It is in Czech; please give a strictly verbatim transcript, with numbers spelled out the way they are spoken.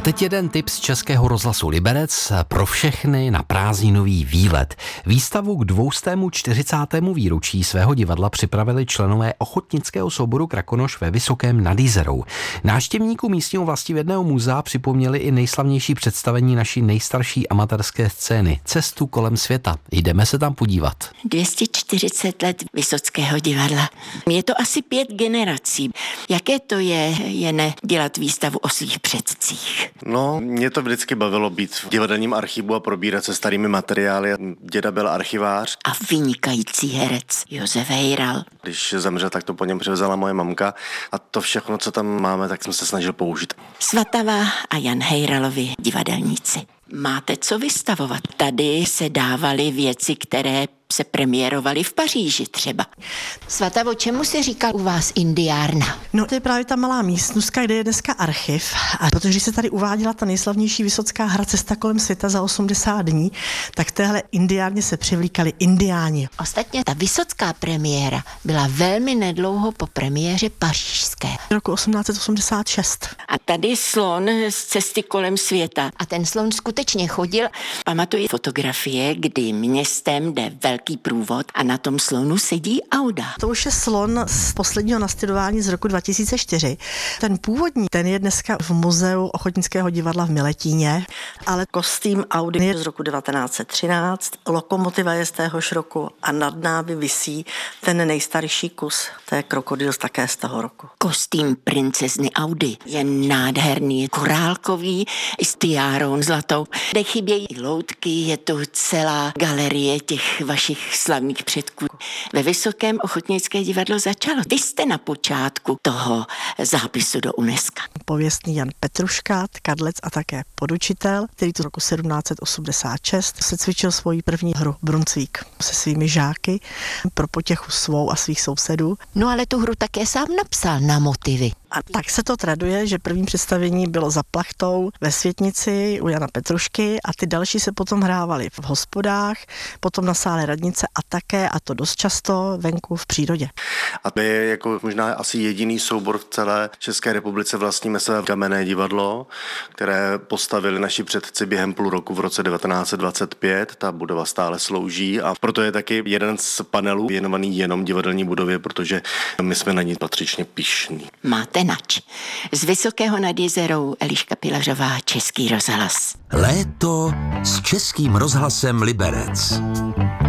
teď jeden tip z Českého rozhlasu Liberec pro všechny na prázdninový výlet. Výstavu k dvoustému čtyřicátému výročí svého divadla připravili členové ochotnického souboru Krakonoš ve Vysokém nad Jizerou. Návštěvníkům místního vlastivědného muzea připomněli i nejslavnější představení naší nejstarší amatérské scény Cestu kolem světa. Jdeme se tam podívat. dvě stě čtyřicet let Vysockého divadla. Je to asi pět generací. Jaké to je, jen dělat výstavu o svých předcích? No, mě to vždycky bavilo být v divadelním archivu a probírat se starými materiály. Děda byl archivář. A vynikající herec Josef Hejral. Když zemřel, tak to po něm přivezela moje mamka a to všechno, co tam máme, tak jsem se snažil použít. Svatava a Jan Hejralovi divadelníci. Máte co vystavovat? Tady se dávaly věci, které se premiérovaly v Paříži třeba. Svatavo, čemu se říká u vás indiárna? No to je právě ta malá místnostka, kde je dneska archiv. A protože když se tady uváděla ta nejslavnější vysocká hra Cesta kolem světa za osmdesát dní, tak v téhle indiárně se přivlíkali indiáni. Ostatně ta vysocká premiéra byla velmi nedlouho po premiéře pařížské. Roku osmnáct set osmdesát šest. A tady slon z Cesty kolem světa. A ten slon skutečně chodil. Pamatuji fotografie, kdy městem jde velký průvod a na tom slonu sedí Auda. To už je slon z posledního nastudování z roku dva tisíce čtyři. Ten původní, ten je dneska v muzeu Ochotnického divadla v Miletíně, ale kostým Audy je z roku devatenáct set třináct, lokomotiva je z téhož roku a nad námi visí ten nejstarší kus, to je krokodýl také z toho roku. Kostým princezny Audy je nádherný, korálkový, s tiárou zlatou. Nechybějí loutky, je tu celá galerie těch vašich slavných předků. Ve Vysokém ochotnické divadlo začalo. Vy jste na počátku toho zápisu do UNESCO. Pověstný Jan Petruška, kadlec a také podučitel, který tu roku sedmnáct set osmdesát šest se cvičil svoji první hru Brunsvík se svými žáky pro potěchu svou a svých sousedů. No ale tu hru také sám napsal na motivy. A tak se to traduje, že první představení bylo za plachtou ve Světnici u Jana Petrušky a ty další se potom hrávaly v hospodách, potom na sále radnice a také, a to dost často, venku v přírodě. A to je jako možná asi jediný soubor v celé České republice, vlastníme své kamenné divadlo, které postavili naši předci během půl roku v roce devatenáct set dvacet pět. Ta budova stále slouží a proto je taky jeden z panelů věnovaný jenom divadelní budově, protože my jsme na ní patřičně pyšní. Máte nač. Z Vysokého nad Jizerou Eliška Pilařová, Český rozhlas. Léto s Českým rozhlasem Liberec.